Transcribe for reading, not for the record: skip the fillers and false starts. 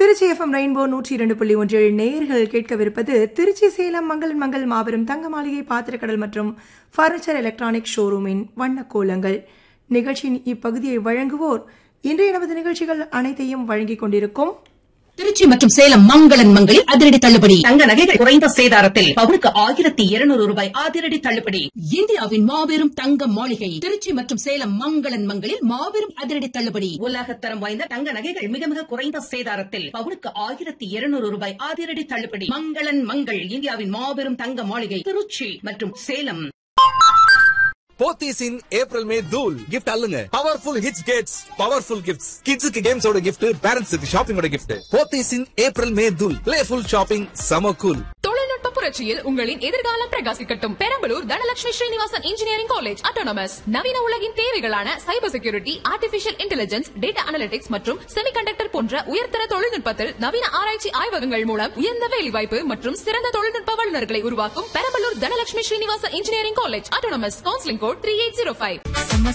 Trichy FM rainbow 102.1 நேயர்கள் கேட்கவிருப்பது திருச்சி சேலம் மங்கள் மாபெரும் தங்க மாளிகை பாத்திரக்கடல் மற்றும் பர்னிச்சர் எலக்ட்ரானிக் ஷோரூமின் வண்ண கோலங்கள் நிகழ்ச்சியின் இப்பகுதியை வழங்குவோர் இன்றைய நமது நிகழ்ச்சிகள் அனைத்தையும் வழங்கிக் கொண்டிருக்கும் திருச்சி மற்றும் சேலம் மங்களன் மங்களில் அதிரடி தள்ளுபடி. தங்க நகைகள் குறைந்த சேதாரத்தில் பவுனுக்கு 1200 ரூபாய் அதிரடி தள்ளுபடி. இந்தியாவின் மாபெரும் தங்க மாளிகை திருச்சி மற்றும் சேலம் மங்களன் மங்களில் மாபெரும் அதிரடி தள்ளுபடி. உலகத்தரம் வாய்ந்த தங்க நகைகள் மிக மிக குறைந்த சேதாரத்தில் பவுனுக்கு 1200 ரூபாய் அதிரடி தள்ளுபடி. மங்களன் மங்கள் இந்தியாவின் மாபெரும் தங்க மாளிகை திருச்சி மற்றும் சேலம். போத்தீஸ் இன் ஏப்ரல் மே தூள் gift அல்லுங்க. Powerful hits Gates powerful gifts. கிட்ஸுக்கு கேம்ஸோட கிஃப்ட், பேரண்ட்ஸுக்கு ஷாப்பிங்கோட கிஃப்ட். போத்தீஸ் இன் ஏப்ரல் மே தூள் பிளேஃபுல் ஷாப்பிங் சம கூல். தொழில்நுட்ப புரட்சியில் உங்களின் எதிர்காலம் பிரகாசிக்கட்டும். Perambalur Dhanalakshmi Srinivasan engineering college autonomous நவீன உலகின் தேவைகளான cyber security, artificial intelligence, data analytics மற்றும் செமிகண்டக்டர் போன்ற உயர்தர தொழில்நுட்பத்தில் நவீன ஆராய்ச்சி ஆய்வகங்கள் மூலம் உயர்ந்த வேலைவாய்ப்பு மற்றும் சிறந்த தொழில்நுட்ப வல்லுநர்களை உருவாக்கும் Perambalur Dhanalakshmi Srinivasan engineering college autonomous. Counselling code 3805.